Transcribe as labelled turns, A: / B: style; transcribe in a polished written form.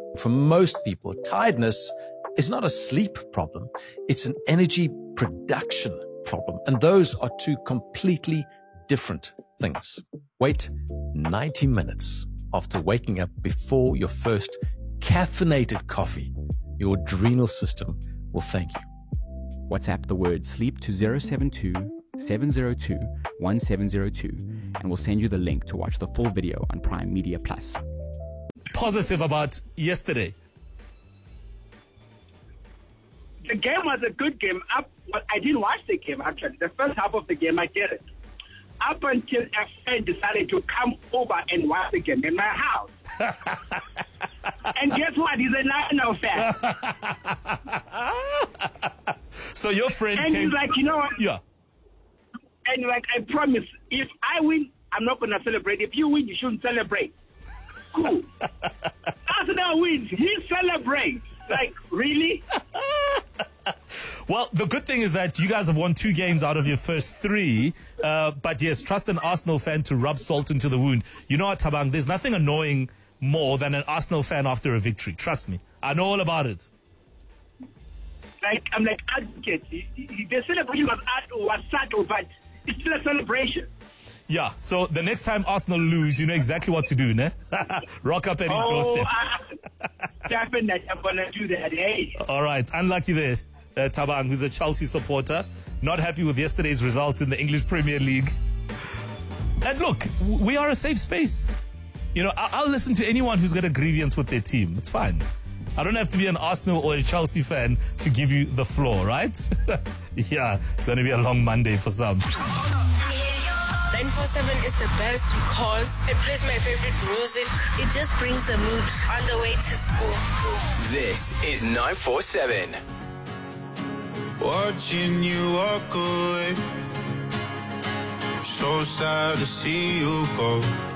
A: For most people, tiredness is not a sleep problem. It's an energy production problem. And those are two completely different things. Wait 90 minutes after waking up before your first caffeinated coffee. Your adrenal system will thank you.
B: WhatsApp the word sleep to 072 702 1702 and we'll send you the link to watch the full video on Prime Media Plus.
C: Positive about yesterday.
D: The game was a good game. I didn't watch the game, actually. The first half of the game, I did it. Up until a friend decided to come over and watch the game in my house. And guess what? He's a National fan.
C: So your friend
D: and
C: came...
D: he's like, you know what?
C: Yeah.
D: And like, I promise, if I win, I'm not going to celebrate. If you win, you shouldn't celebrate. Cool. Arsenal wins. He celebrates. Like, really?
C: Well, the good thing is that you guys have won 2 games out of your first 3. But yes, trust an Arsenal fan to rub salt into the wound. You know what, Thabang? There's nothing annoying more than an Arsenal fan after a victory. Trust me. I know all about it.
D: Like, I'm like, advocate. The celebration was subtle, but it's still a celebration.
C: Yeah, so the next time Arsenal lose, you know exactly what to do, ne? Rock up at his doorstep.
D: Definitely, I'm going to do that, hey.
C: All right, unlucky there, Thabang, who's a Chelsea supporter. Not happy with yesterday's results in the English Premier League. And look, we are a safe space. You know, I'll listen to anyone who's got a grievance with their team. It's fine. I don't have to be an Arsenal or a Chelsea fan to give you the floor, right? Yeah, it's going to be a long Monday for some.
E: 947 is the best because it plays my favorite music. It just brings the mood on the way to school.
F: This is 947.
G: Watching you walk away. So sad to see you go.